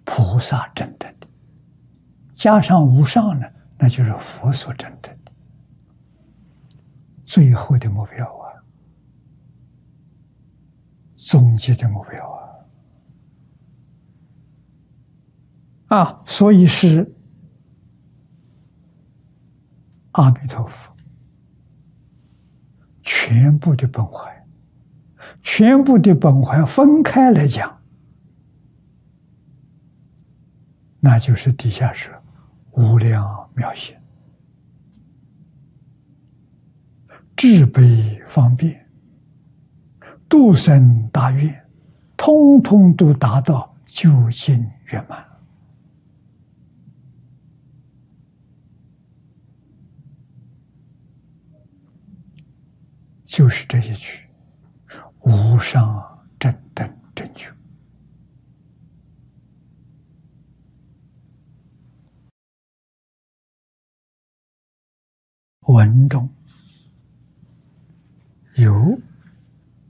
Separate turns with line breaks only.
菩萨证得的，加上无上呢，那就是佛所证得的。最后的目标啊，终极的目标所以是阿弥陀佛全部的本怀，全部的本怀分开来讲，那就是底下说无量妙行，至悲方便，度生大愿，通通都达到究竟圆满。就是这一句无上正等正觉。文中有